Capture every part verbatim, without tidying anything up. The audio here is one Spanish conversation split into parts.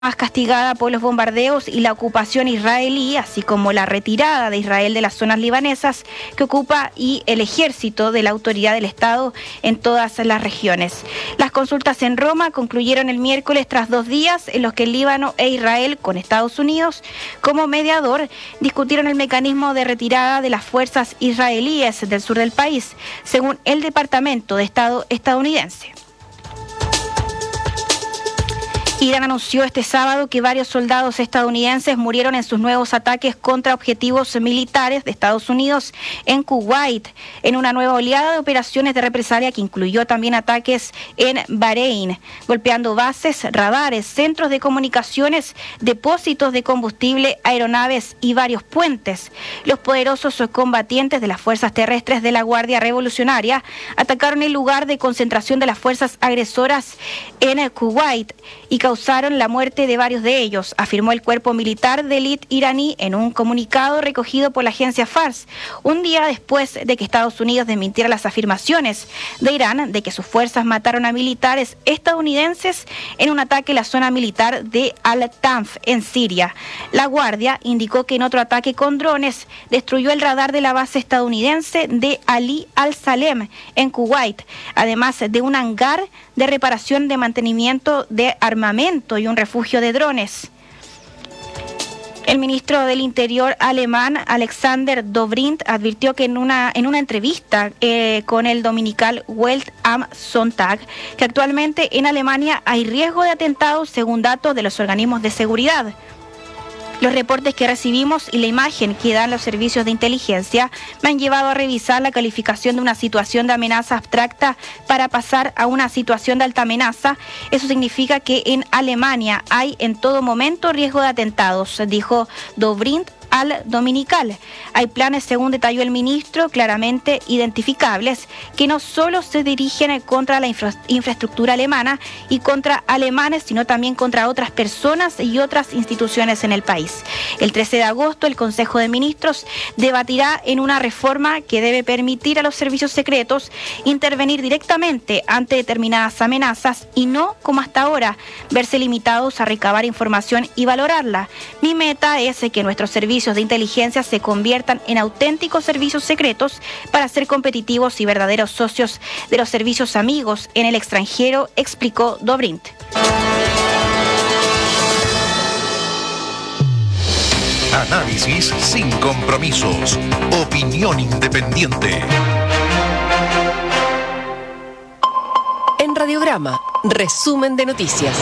más castigada por los bombardeos y la ocupación israelí, así como la retirada de Israel de las zonas libanesas que ocupa y el ejército de la autoridad del Estado en todas las regiones. Las consultas en Roma concluyeron el miércoles tras dos días en los que el Líbano e Israel, con Estados Unidos como mediador, discutieron el mecanismo de retirada de las fuerzas israelíes del sur del país, según el Departamento de Estado estadounidense. Irán anunció este sábado que varios soldados estadounidenses murieron en sus nuevos ataques contra objetivos militares de Estados Unidos en Kuwait, en una nueva oleada de operaciones de represalia que incluyó también ataques en Bahrein, golpeando bases, radares, centros de comunicaciones, depósitos de combustible, aeronaves y varios puentes. Los poderosos combatientes de las fuerzas terrestres de la Guardia Revolucionaria atacaron el lugar de concentración de las fuerzas agresoras en Kuwait y causaron la muerte de varios de ellos, afirmó el cuerpo militar de élite iraní en un comunicado recogido por la agencia Fars, un día después de que Estados Unidos desmintiera las afirmaciones de Irán de que sus fuerzas mataron a militares estadounidenses en un ataque en la zona militar de Al-Tanf, en Siria. La Guardia indicó que en otro ataque con drones destruyó el radar de la base estadounidense de Ali al-Salem, en Kuwait, además de un hangar de reparación de mantenimiento de armamento y un refugio de drones. El ministro del Interior alemán, Alexander Dobrindt, advirtió que en una, en una entrevista eh, con el dominical Welt am Sonntag, que actualmente en Alemania hay riesgo de atentados según datos de los organismos de seguridad. Los reportes que recibimos y la imagen que dan los servicios de inteligencia me han llevado a revisar la calificación de una situación de amenaza abstracta para pasar a una situación de alta amenaza. Eso significa que en Alemania hay en todo momento riesgo de atentados, dijo Dobrindt al Dominical. Hay planes, según detalló el ministro, claramente identificables, que no solo se dirigen contra la infra infraestructura alemana y contra alemanes, sino también contra otras personas y otras instituciones en el país. El trece de agosto, el Consejo de Ministros debatirá en una reforma que debe permitir a los servicios secretos intervenir directamente ante determinadas amenazas y no, como hasta ahora, verse limitados a recabar información y valorarla. Mi meta es que nuestros servicios de inteligencia se conviertan en auténticos servicios secretos para ser competitivos y verdaderos socios de los servicios amigos en el extranjero, explicó Dobrindt. Análisis sin compromisos. Opinión independiente. En Radiograma, resumen de noticias.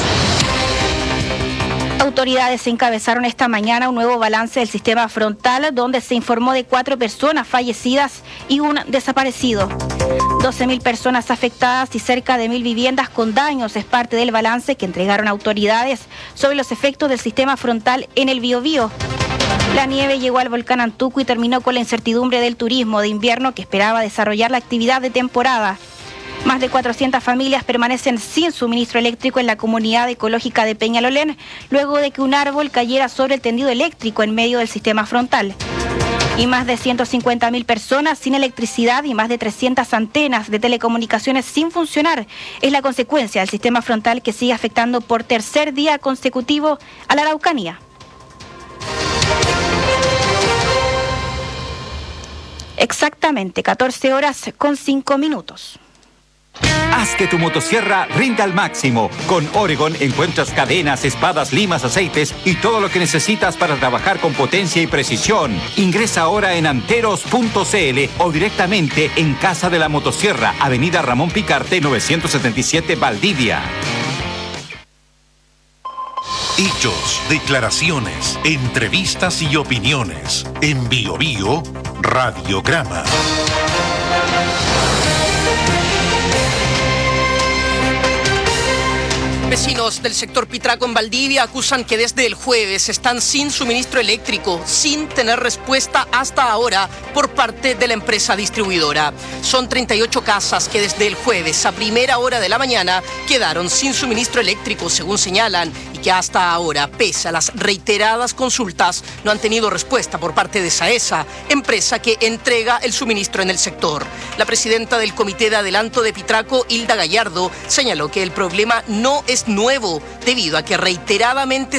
Autoridades encabezaron esta mañana un nuevo balance del sistema frontal, donde se informó de cuatro personas fallecidas y un desaparecido. doce mil personas afectadas y cerca de mil viviendas con daños es parte del balance que entregaron autoridades sobre los efectos del sistema frontal en el Biobío. La nieve llegó al volcán Antuco y terminó con la incertidumbre del turismo de invierno que esperaba desarrollar la actividad de temporada. Más de cuatrocientas familias permanecen sin suministro eléctrico en la comunidad ecológica de Peñalolén, luego de que un árbol cayera sobre el tendido eléctrico en medio del sistema frontal. Y más de ciento cincuenta mil personas sin electricidad y más de trescientas antenas de telecomunicaciones sin funcionar es la consecuencia del sistema frontal que sigue afectando por tercer día consecutivo a la Araucanía. Exactamente catorce horas con cinco minutos. Haz que tu motosierra rinda al máximo. Con Oregon encuentras cadenas, espadas, limas, aceites y todo lo que necesitas para trabajar con potencia y precisión. Ingresa ahora en anteros punto c l o directamente en Casa de la Motosierra, Avenida Ramón Picarte, novecientos setenta y siete, Valdivia. Hechos, declaraciones, entrevistas y opiniones. En Bio Bio, Radiograma. Vecinos del sector Pitraco en Valdivia acusan que desde el jueves están sin suministro eléctrico, sin tener respuesta hasta ahora por parte de la empresa distribuidora. Son treinta y ocho casas que desde el jueves a primera hora de la mañana quedaron sin suministro eléctrico, según señalan, y y que hasta ahora, pese a las reiteradas consultas, no han tenido respuesta por parte de SAESA, empresa que entrega el suministro en el sector. La presidenta del Comité de Adelanto de Pitraco, Hilda Gallardo, señaló que el problema no es nuevo, debido a que reiteradamente